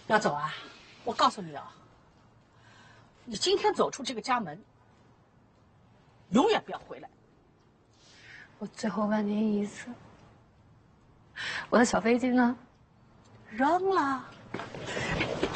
要走啊？我告诉你啊，你今天走出这个家门，永远不要回来。 我最后问您一次，我的小飞机呢？ 扔了。